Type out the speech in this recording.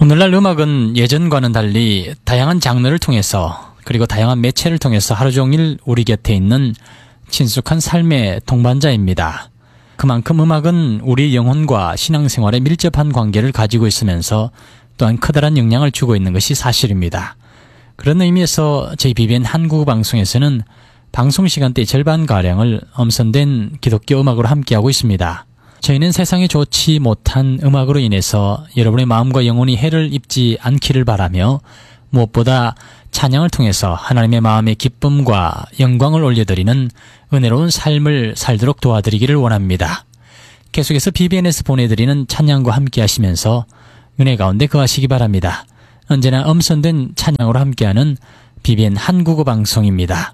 오늘날 음악은 예전과는 달리 다양한 장르를 통해서 그리고 다양한 매체를 통해서 하루 종일 우리 곁에 있는 친숙한 삶의 동반자입니다. 그만큼 음악은 우리 영혼과 신앙생활에 밀접한 관계를 가지고 있으면서 또한 커다란 영향을 주고 있는 것이 사실입니다. 그런 의미에서 저희 BBN 한국어 방송에서는 방송 시간대 절반가량을 엄선된 기독교 음악으로 함께하고 있습니다. 저희는 세상에 좋지 못한 음악으로 인해서 여러분의 마음과 영혼이 해를 입지 않기를 바라며 무엇보다 찬양을 통해서 하나님의 마음의 기쁨과 영광을 올려드리는 은혜로운 삶을 살도록 도와드리기를 원합니다. 계속해서 BBN에서 보내드리는 찬양과 함께 하시면서 은혜 가운데 거하시기 바랍니다. 언제나 엄선된 찬양으로 함께하는 BBN 한국어 방송입니다.